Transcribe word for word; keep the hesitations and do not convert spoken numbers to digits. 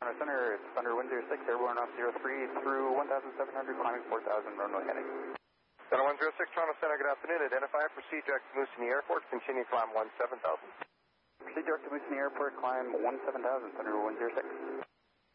Toronto Center, it's Thunder one zero six, airborne off zero three through one thousand seven hundred, climbing four thousand, runway heading. Thunder one zero six, Toronto Center, good afternoon. Identify, proceed direct to Moosonee Airport, continue climb one seven thousand. Proceed direct to Moosonee Airport, climb one seven thousand, Thunder one zero six.